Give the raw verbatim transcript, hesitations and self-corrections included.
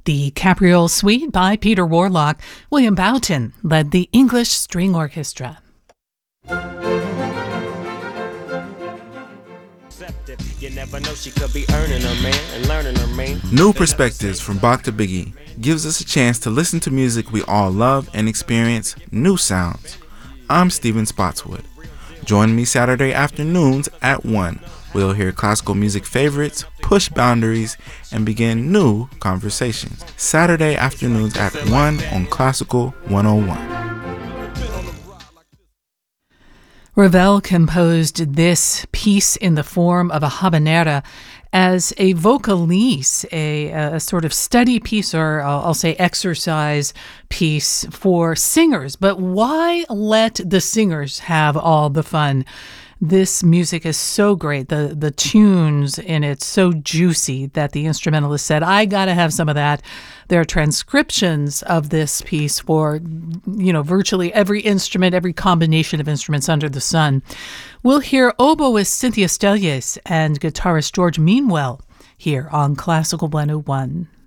The Capriole Suite by Peter Warlock. William Boughton led the English String Orchestra. New Perspectives from Bach to Biggie gives us a chance to listen to music we all love and experience new sounds. I'm Steven Spotswood. Join me Saturday afternoons at one. We'll hear classical music favorites, push boundaries, and begin new conversations. Saturday afternoons at one on Classical one oh one. Ravel composed this piece in the form of a habanera as a vocalise, a, a sort of study piece, or I'll, I'll say exercise piece for singers. But why let the singers have all the fun? This music is so great. The the tunes in it so juicy that the instrumentalist said, I got to have some of that. There are transcriptions of this piece for, you know, virtually every instrument, every combination of instruments under the sun. We'll hear oboist Cynthia Stellies and guitarist George Meanwell here on Classical one oh one.